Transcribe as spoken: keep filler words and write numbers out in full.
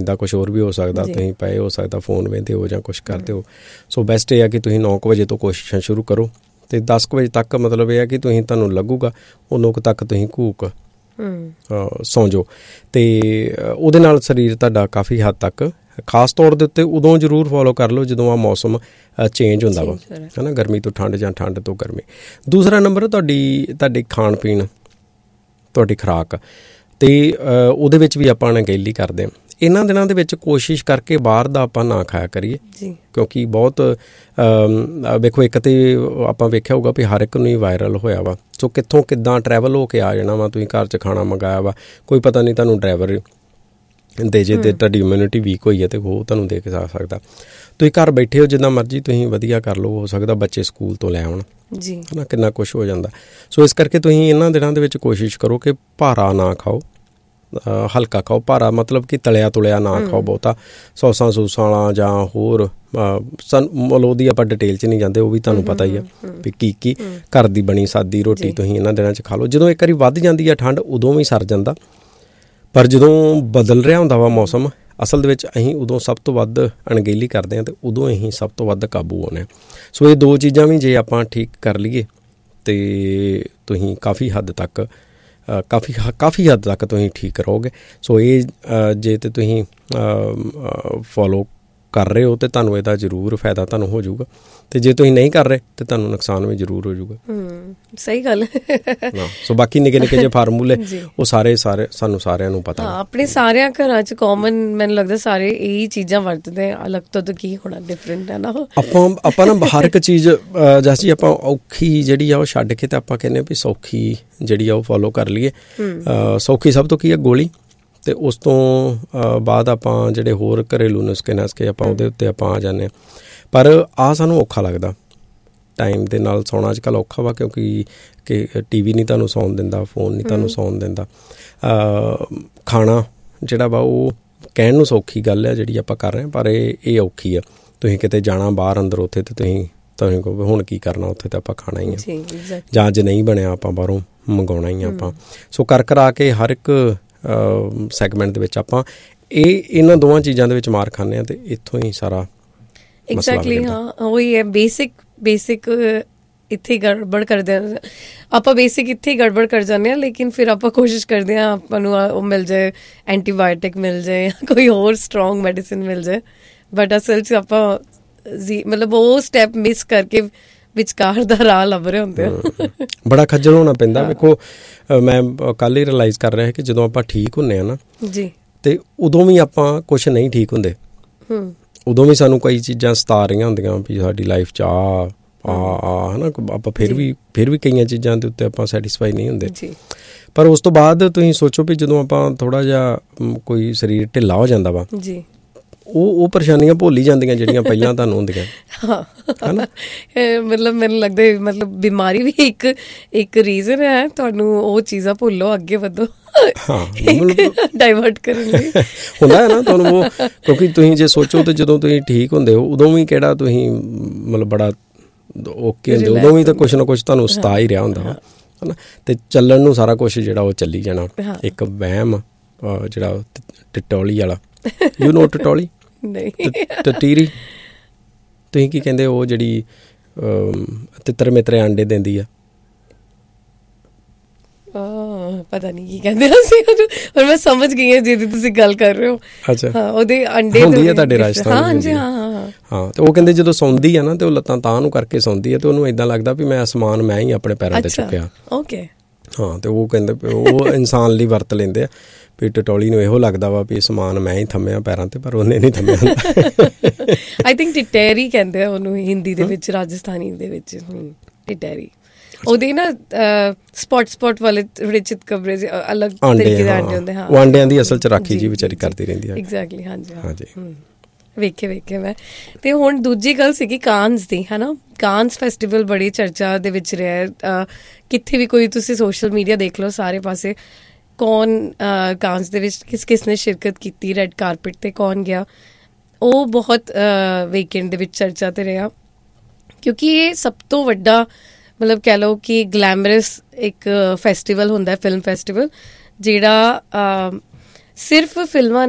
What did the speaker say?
ਇੱਦਾਂ ਕੁਛ ਹੋਰ ਵੀ ਹੋ ਸਕਦਾ, ਤੁਸੀਂ ਪਏ ਹੋ ਸਕਦਾ ਫ਼ੋਨ ਵੇਖਦੇ ਹੋ ਜਾਂ ਕੁਛ ਕਰਦੇ ਹੋ। ਸੋ ਬੈਸਟ ਇਹ ਆ ਕਿ ਤੁਸੀਂ ਨੌ ਕੁ ਵਜੇ ਤੋਂ ਕੋਸ਼ਿਸ਼ਾਂ ਸ਼ੁਰੂ ਕਰੋ ਅਤੇ ਦਸ ਕੁ ਵਜੇ ਤੱਕ ਮਤਲਬ ਇਹ ਹੈ ਕਿ ਤੁਸੀਂ ਤੁਹਾਨੂੰ ਲੱਗੂਗਾ ਉਦੋਂ ਕੁ ਤੱਕ ਤੁਸੀਂ ਘੂਕ ਸੌਂ ਜਾਓ। ਅਤੇ ਉਹਦੇ ਨਾਲ ਸਰੀਰ ਤੁਹਾਡਾ ਕਾਫੀ ਹੱਦ ਤੱਕ, ਖਾਸ ਤੌਰ ਦੇ ਉੱਤੇ ਉਦੋਂ ਜ਼ਰੂਰ ਫੋਲੋ ਕਰ ਲਓ ਜਦੋਂ ਆ ਮੌਸਮ ਚੇਂਜ ਹੁੰਦਾ ਵਾ, ਹੈ ਨਾ, ਗਰਮੀ ਤੋਂ ਠੰਡ ਜਾਂ ਠੰਡ ਤੋਂ ਗਰਮੀ। ਦੂਸਰਾ ਨੰਬਰ ਤੁਹਾਡੀ ਤੁਹਾਡੀ ਖਾਣ ਪੀਣ, ਤੁਹਾਡੀ ਖੁਰਾਕ, ਅਤੇ ਉਹਦੇ ਵਿੱਚ ਵੀ ਆਪਾਂ ਅਣਗਹਿਲੀ ਕਰਦੇ ਹਾਂ। ਇਹਨਾਂ ਦਿਨਾਂ ਦੇ ਵਿੱਚ ਕੋਸ਼ਿਸ਼ ਕਰਕੇ ਬਾਹਰ ਦਾ ਆਪਾਂ ਨਾ ਖਾਇਆ ਕਰੀਏ, ਕਿਉਂਕਿ ਬਹੁਤ ਵੇਖੋ ਇੱਕ ਤਾਂ ਆਪਾਂ ਵੇਖਿਆ ਹੋਊਗਾ ਵੀ ਹਰ ਇੱਕ ਨੂੰ ਹੀ ਵਾਇਰਲ ਹੋਇਆ ਵਾ। ਸੋ ਕਿੱਥੋਂ ਕਿੱਦਾਂ ਟਰੈਵਲ ਹੋ ਕੇ ਆ ਜਾਣਾ ਵਾ, ਤੁਸੀਂ ਘਰ 'ਚ ਖਾਣਾ ਮੰਗਾਇਆ ਵਾ, ਕੋਈ ਪਤਾ ਨਹੀਂ ਤੁਹਾਨੂੰ ਡਰਾਈਵਰ ਦੇ ਜੇ ਤੇ ਤੁਹਾਡੀ ਇਮਿਊਨਿਟੀ ਵੀਕ ਹੋਈ ਹੈ ਤਾਂ ਉਹ ਤੁਹਾਨੂੰ ਦੇ ਕੇ ਜਾ ਸਕਦਾ। ਤੁਸੀਂ ਘਰ ਬੈਠੇ ਹੋ, ਜਿੱਦਾਂ ਮਰਜ਼ੀ ਤੁਸੀਂ ਵਧੀਆ ਕਰ ਲਓ, ਹੋ ਸਕਦਾ ਬੱਚੇ ਸਕੂਲ ਤੋਂ ਲੈ ਆਉਣ, ਹੈ ਨਾ, ਕਿੰਨਾ ਕੁਛ ਹੋ ਜਾਂਦਾ। ਸੋ ਇਸ ਕਰਕੇ ਤੁਸੀਂ ਇਹਨਾਂ ਦਿਨਾਂ ਦੇ ਵਿੱਚ ਕੋਸ਼ਿਸ਼ ਕਰੋ ਕਿ ਭਾਰਾ ਨਾ ਖਾਓ, ਹਲਕਾ ਖਾਓ। ਭਾਰਾ ਮਤਲਬ ਕਿ ਤਲਿਆ ਤੁਲਿਆ ਨਾ ਖਾਓ ਬਹੁਤਾ, ਸੌਸਾਂ ਸੂਸਾਂ ਵਾਲਾ ਜਾਂ ਹੋਰ ਸਨ ਮਤਲਬ ਉਹਦੀ ਆਪਾਂ ਡਿਟੇਲ 'ਚ ਨਹੀਂ ਜਾਂਦੇ, ਉਹ ਵੀ ਤੁਹਾਨੂੰ ਪਤਾ ਹੀ ਆ ਵੀ ਕੀ ਕੀ ਘਰ ਦੀ ਬਣੀ ਸਾਦੀ ਰੋਟੀ ਤੁਸੀਂ ਇਹਨਾਂ ਦਿਨਾਂ 'ਚ ਖਾ ਲਓ। ਜਦੋਂ ਇੱਕ ਵਾਰੀ ਵੱਧ ਜਾਂਦੀ ਆ ਠੰਡ ਉਦੋਂ ਵੀ ਸਰ ਜਾਂਦਾ, ਪਰ ਜਦੋਂ ਬਦਲ ਰਿਹਾ ਹੁੰਦਾ ਵਾ ਮੌਸਮ, ਅਸਲ ਦੇ ਵਿੱਚ ਅਸੀਂ ਉਦੋਂ ਸਭ ਤੋਂ ਵੱਧ ਅਣਗਹਿਲੀ ਕਰਦੇ ਹਾਂ ਅਤੇ ਉਦੋਂ ਅਸੀਂ ਸਭ ਤੋਂ ਵੱਧ ਕਾਬੂ ਆਉਂਦੇ ਹਾਂ। ਸੋ ਇਹ ਦੋ ਚੀਜ਼ਾਂ ਵੀ ਜੇ ਆਪਾਂ ਠੀਕ ਕਰ ਲਈਏ ਅਤੇ ਤੁਸੀਂ ਕਾਫੀ ਹੱਦ ਤੱਕ ਕਾਫੀ ਕਾਫੀ ਹੱਦ ਤੱਕ ਤੁਸੀਂ ਠੀਕ ਰਹੋਗੇ। ਸੋ ਇਹ ਜੇ ਤਾਂ ਤੁਸੀਂ ਫੋਲੋ ਕਰ ਰਹੇ ਹੋ ਤਾਂ ਤੁਹਾਨੂੰ ਇਹਦਾ ਜ਼ਰੂਰ ਫਾਇਦਾ ਤੁਹਾਨੂੰ ਹੋ ਜਾਊਗਾ, ਅਤੇ ਜੇ ਤੁਸੀਂ ਨਹੀਂ ਕਰ ਰਹੇ ਤਾਂ ਤੁਹਾਨੂੰ ਨੁਕਸਾਨ ਵੀ ਜ਼ਰੂਰ ਹੋ ਜਾਊਗਾ। ਸਹੀ ਗੱਲ। ਸੋ ਬਾਕੀ ਨਿੱਕੇ ਨਿੱਕੇ ਜਿਹੇ ਫਾਰਮੂਲੇ ਉਹ ਸਾਰੇ ਸਾਰੇ ਸਾਨੂੰ ਸਾਰਿਆਂ ਨੂੰ ਪਤਾ। ਆਪਣੇ ਸਾਰਿਆਂ ਘਰਾਂ 'ਚ ਕਾਮਨ ਮੈਨੂੰ ਲੱਗਦਾ ਸਾਰੇ ਇਹੀ ਚੀਜ਼ਾਂ ਵਰਤਦੇ, ਅਲੱਗ ਤੋਂ ਤਾਂ ਕੀ ਹੋਣਾ ਡਿਫਰੈਂਟ ਹੈ ਨਾ। ਆਪਾਂ ਆਪਾਂ ਨਾ ਹਰ ਇੱਕ ਚੀਜ਼ ਜੈਸੇ ਜੀ ਆਪਾਂ ਔਖੀ ਜਿਹੜੀ ਆ ਉਹ ਛੱਡ ਕੇ ਤਾਂ ਆਪਾਂ ਕਹਿੰਦੇ ਵੀ ਸੌਖੀ ਜਿਹੜੀ ਆ ਉਹ ਫੋਲੋ ਕਰ ਲਈਏ। ਸੌਖੀ ਸਭ ਤੋਂ ਕੀ ਆ, ਗੋਲੀ, ਅਤੇ ਉਸ ਤੋਂ ਬਾਅਦ ਆਪਾਂ ਜਿਹੜੇ ਹੋਰ ਘਰੇਲੂ ਨੁਸਖੇ ਨਸਕੇ ਆਪਾਂ ਉਹਦੇ ਉੱਤੇ ਆਪਾਂ ਆ ਜਾਂਦੇ ਹਾਂ। ਪਰ ਆਹ ਸਾਨੂੰ ਔਖਾ ਲੱਗਦਾ, ਟਾਈਮ ਦੇ ਨਾਲ ਸੌਣਾ ਅੱਜ ਕੱਲ੍ਹ ਔਖਾ ਵਾ, ਕਿਉਂਕਿ ਕਿ ਟੀ ਵੀ ਨਹੀਂ ਤੁਹਾਨੂੰ ਸੌਣ ਦਿੰਦਾ, ਫੋਨ ਨਹੀਂ ਤੁਹਾਨੂੰ ਸੌਣ ਦਿੰਦਾ। ਖਾਣਾ ਜਿਹੜਾ ਵਾ ਉਹ ਕਹਿਣ ਨੂੰ ਸੌਖੀ ਗੱਲ ਹੈ ਜਿਹੜੀ ਆਪਾਂ ਕਰ ਰਹੇ ਹਾਂ, ਪਰ ਇਹ ਇਹ ਔਖੀ ਆ। ਤੁਸੀਂ ਕਿਤੇ ਜਾਣਾ ਬਾਹਰ ਅੰਦਰ, ਉੱਥੇ ਤਾਂ ਤੁਸੀਂ ਤੁਸੀਂ ਕਹੋ ਹੁਣ ਕੀ ਕਰਨਾ, ਉੱਥੇ ਤਾਂ ਆਪਾਂ ਖਾਣਾ ਹੀ ਆ, ਜਾਂ ਅੱਜ ਨਹੀਂ ਬਣਿਆ ਆਪਾਂ ਬਾਹਰੋਂ ਮੰਗਵਾਉਣਾ ਹੀ ਆ ਆਪਾਂ। ਸੋ ਕਰ ਕਰਾ ਕੇ ਹਰ ਇੱਕ ਸੈਗਮੈਂਟ ਦੇ ਵਿੱਚ ਆਪਾਂ ਇਹ ਇਹਨਾਂ ਦੋਵਾਂ ਚੀਜ਼ਾਂ ਦੇ ਵਿੱਚ ਮਾਰ ਖਾਂਦੇ ਹਾਂ, ਅਤੇ ਇੱਥੋਂ ਹੀ ਸਾਰਾ ਐਗਜ਼ੈਕਟਲੀ। ਹਾਂ, ਉਹੀ ਹੈ ਬੇਸਿਕ ਬੇਸਿਕ ਇੱਥੇ ਹੀ ਗੜਬੜ ਕਰਦੇ ਹਾਂ ਆਪਾਂ, ਬੇਸਿਕ ਇੱਥੇ ਹੀ ਗੜਬੜ ਕਰ ਜਾਂਦੇ ਹਾਂ। ਲੇਕਿਨ ਫਿਰ ਆਪਾਂ ਕੋਸ਼ਿਸ਼ ਕਰਦੇ ਹਾਂ ਆਪਾਂ ਨੂੰ ਉਹ ਮਿਲ ਜਾਏ, ਐਂਟੀਬਾਇਓਟਿਕ ਮਿਲ ਜਾਏ, ਕੋਈ ਹੋਰ ਸਟਰੋਂਗ ਮੈਡੀਸਿਨ ਮਿਲ ਜਾਏ, ਬਟ ਅਸਲ 'ਚ ਆਪਾਂ ਜੀ ਮਤਲਬ ਉਹ ਸਟੈਪ ਮਿਸ ਕਰਕੇ ਵਿਚਕਾਰ ਦਾ ਰਾਹ ਲੱਭ ਰਹੇ ਹੁੰਦੇ ਆ। ਬੜਾ ਖੱਜਲ ਹੋਣਾ ਪੈਂਦਾ। ਵੇਖੋ ਮੈਂ ਕੱਲ੍ਹ ਹੀ ਰਿਲਾਈਜ਼ ਕਰ ਰਿਹਾ ਕਿ ਜਦੋਂ ਆਪਾਂ ਠੀਕ ਹੁੰਦੇ ਹਾਂ ਨਾ ਜੀ, ਅਤੇ ਉਦੋਂ ਵੀ ਆਪਾਂ ਕੁਛ ਨਹੀਂ ਠੀਕ ਹੁੰਦੇ, ਉਦੋਂ ਵੀ ਸਾਨੂੰ ਕਈ ਚੀਜ਼ਾਂ ਸਤਾ ਰਹੀਆਂ ਹੁੰਦੀਆਂ ਵੀ ਸਾਡੀ ਲਾਈਫ 'ਚ ਆ ਆ ਹੈ ਨਾ, ਆਪਾਂ ਫਿਰ ਵੀ ਫਿਰ ਵੀ ਕਈਆਂ ਚੀਜ਼ਾਂ ਦੇ ਉੱਤੇ ਆਪਾਂ ਸੈਟਿਸਫਾਈ ਨਹੀਂ ਹੁੰਦੇ। ਪਰ ਉਸ ਤੋਂ ਬਾਅਦ ਤੁਸੀਂ ਸੋਚੋ ਵੀ ਜਦੋਂ ਆਪਾਂ ਥੋੜ੍ਹਾ ਜਿਹਾ ਕੋਈ ਸਰੀਰ ਢਿੱਲਾ ਹੋ ਜਾਂਦਾ ਵਾ ਜੀ, ਉਹ ਉਹ ਪਰੇਸ਼ਾਨੀਆਂ ਭੁੱਲ ਹੀ ਜਾਂਦੀਆਂ ਜਿਹੜੀਆਂ ਪਹਿਲਾਂ ਤੁਹਾਨੂੰ ਹੁੰਦੀਆਂ। ਹਾਂ, ਮਤਲਬ ਮੈਨੂੰ ਲੱਗਦਾ ਮਤਲਬ ਬਿਮਾਰੀ ਵੀ ਇੱਕ ਇੱਕ ਰੀਜ਼ਨ ਹੈ ਤੁਹਾਨੂੰ ਉਹ ਚੀਜ਼ਾਂ ਭੁੱਲੋ, ਅੱਗੇ ਵਧੋ, ਡਾਈਵਰਟ ਕਰਨ ਲਈ ਹੁੰਦਾ ਹੈ ਨਾ ਤੁਹਾਨੂੰ ਉਹ। ਕਿਉਂਕਿ ਤੁਸੀਂ ਜੇ ਸੋਚੋ ਤਾਂ ਜਦੋਂ ਤੁਸੀਂ ਠੀਕ ਹੁੰਦੇ ਹੋ ਉਦੋਂ ਵੀ ਕਿਹੜਾ ਤੁਸੀਂ ਮਤਲਬ ਬੜਾ ਓਕੇ ਹੁੰਦੇ, ਉਦੋਂ ਵੀ ਤਾਂ ਕੁਛ ਨਾ ਕੁਛ ਤੁਹਾਨੂੰ ਸਤਾ ਹੀ ਰਿਹਾ ਹੁੰਦਾ ਵਾ, ਹੈ ਨਾ। ਅਤੇ ਚੱਲਣ ਨੂੰ ਸਾਰਾ ਕੁਛ ਜਿਹੜਾ ਉਹ ਚੱਲੀ ਜਾਣਾ। ਇੱਕ ਵਹਿਮ ਜਿਹੜਾ ਟਟੌਲੀ ਵਾਲਾ, ਯੂ ਨੋ ਟਟੌਲੀ ਨਹੀਂ ਟਟੀਰੀ, ਤੁਸੀਂ ਕੀ ਕਹਿੰਦੇ ਉਹ ਜਿਹੜੀ ਤਿੱਤਰ ਮਿੱਤਰੇ ਆਂਡੇ ਦਿੰਦੀ ਆ, ਪਤਾ ਨਹੀਂ ਕੀ ਕਹਿੰਦੇ ਅਸੀਂ ਉਹਨੂੰ, ਪਰ ਮੈਂ ਸਮਝ ਗਈ ਹਾਂ ਜਿਹਦੀ ਤੁਸੀਂ ਗੱਲ ਕਰ ਰਹੇ ਹੋ। ਅੱਛਾ, ਹਾਂ, ਉਹਦੇ ਅੰਡੇ ਹੁੰਦੀ ਆ ਤੁਹਾਡੇ ਰਾਜਸਥਾਨ। ਹਾਂਜੀ, ਹਾਂ ਹਾਂ ਹਾਂ। ਤੇ ਉਹ ਕਹਿੰਦੇ ਜਦੋਂ ਸੌਂਦੀ ਆ ਨਾ ਤੇ ਉਹ ਲੱਤਾਂ ਤਾਂ ਨੂੰ ਕਰਕੇ ਸੌਂਦੀ ਆ, ਤੇ ਉਹਨੂੰ ਏਦਾਂ ਲੱਗਦਾ ਵੀ ਮੈਂ ਅਸਮਾਨ ਮੈਂ ਹੀ ਆਪਣੇ ਪੈਰਾਂ ਤੇ ਚੁੱਕਿਆ। ਓਕੇ। ਹਾਂ, ਤੇ ਉਹ ਕਹਿੰਦੇ ਉਹ ਇਨਸਾਨ ਲਈ ਵਰਤ ਲੈਂਦੇ ਆ ਵੀ ਟਟੌਲੀ ਨੂੰ ਇਹੋ ਲੱਗਦਾ ਵਾ ਵੀ ਸਮਾਨ ਮੈਂ ਹੀ ਥੰਮਿਆ ਪੈਰਾਂ ਤੇ, ਪਰ ਉਹਨੇ ਨਹੀਂ ਥੰਮਿਆ ਹੁੰਦਾ। ਆਈ ਥਿੰਕ ਟਿਟੈਰੀ ਕਹਿੰਦੇ ਆ ਉਹਨੂੰ ਹਿੰਦੀ ਦੇ ਵਿੱਚ, ਰਾਜਸਥਾਨੀ ਦੇ ਵਿੱਚ ਟਿਟੈਰੀ। ਉਹਦੇ ਨਾ ਸਪੋਟ ਸਪੋਟ ਵਾਲੇ ਥੋੜੇ ਚਿਤਕਬਰੇ ਅਲੱਗ ਤਰੀਕੇ ਦੇ ਆਂਡੇ ਹੁੰਦੇ। ਹਾਂ, ਉਹ ਆਂਡਿਆਂ ਦੀ ਅਸਲ 'ਚ ਰਾਖੀ ਜੀ ਵਿਚਾਰੀ ਕਰਦੀ ਰਹਿੰਦੀ ਹੈ। ਐਗਜ਼ੈਕਟਲੀ। ਹਾਂਜੀ ਹਾਂਜੀ, ਵੇਖੇ ਵੇਖੇ ਮੈਂ। ਅਤੇ ਹੁਣ ਦੂਜੀ ਗੱਲ ਸੀਗੀ ਕਾਨਸ ਦੀ, ਹੈ ਨਾ। ਕਾਨਸ ਫੈਸਟੀਵਲ ਬੜੀ ਚਰਚਾ ਦੇ ਵਿੱਚ ਰਿਹਾ, ਕਿੱਥੇ ਵੀ ਕੋਈ ਤੁਸੀਂ ਸੋਸ਼ਲ ਮੀਡੀਆ ਦੇਖ ਲਓ ਸਾਰੇ ਪਾਸੇ ਕੌਣ ਕਾਨਸ ਦੇ ਵਿੱਚ ਕਿਸ ਕਿਸ ਨੇ ਸ਼ਿਰਕਤ ਕੀਤੀ, ਰੈੱਡ ਕਾਰਪੇਟ 'ਤੇ ਕੌਣ ਗਿਆ, ਉਹ ਬਹੁਤ ਵੀਕਐਂਡ ਦੇ ਵਿੱਚ ਚਰਚਾ 'ਤੇ ਰਿਹਾ, ਕਿਉਂਕਿ ਇਹ ਸਭ ਤੋਂ ਵੱਡਾ ਮਤਲਬ ਕਹਿ ਲਓ ਕਿ ਗਲੈਮਰਸ ਇੱਕ ਫੈਸਟੀਵਲ ਹੁੰਦਾ, ਫਿਲਮ ਫੈਸਟੀਵਲ, ਜਿਹੜਾ ਸਿਰਫ ਫਿਲਮਾਂ